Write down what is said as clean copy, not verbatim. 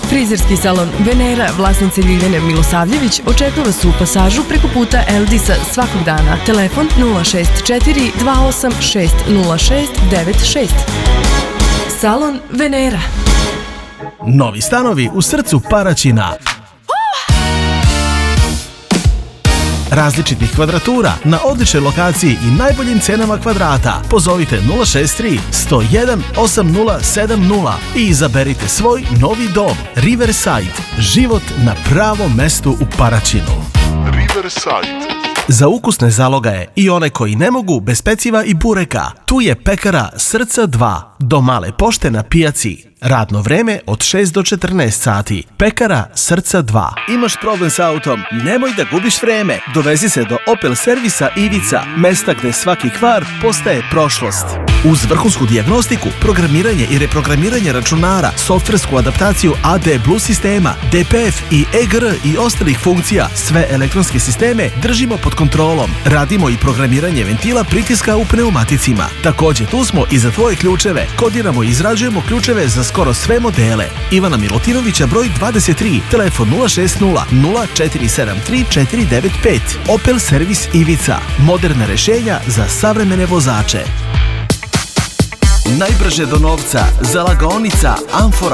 Frizerski salon Venera, vlasnice Ljiljane Milosavljević, očekuje vas u pasažu preko puta Eldisa svakog dana. Telefon 064 286 0696. Salon Venera. Novi stanovi u srcu Paraćina. Različitih kvadratura na odličnoj lokaciji i najboljim cenama kvadrata. Pozovite 063 101 8070 i izaberite svoj novi dom. Riverside. Život na pravom mestu u Paraćinu. Riverside. Za ukusne zalogaje i one koji ne mogu bez peciva i bureka, tu je pekara Srca 2 do Male pošte na pijaci. Radno vreme od 6 do 14 sati. Pekara Srca 2. Imaš problem sa autom? Nemoj da gubiš vreme. Dovezi se do Opel servisa Ivica, mesta gde svaki kvar postaje prošlost. Uz vrhunsku dijagnostiku, programiranje i reprogramiranje računara, softversku adaptaciju AD Blue sistema, DPF i EGR i ostalih funkcija, sve elektronske sisteme držimo pod kontrolom. Radimo i programiranje ventila pritiska u pneumaticima. Također tu smo i za tvoje ključeve. Kodiramo i izrađujemo ključeve za skoro sve modele. Ivana Milutinovića broj 23, telefon 060 0473 495. Opel servis Ivica. Moderna rešenja za savremene vozače. Najbrže do novca, zalagaonica Amfora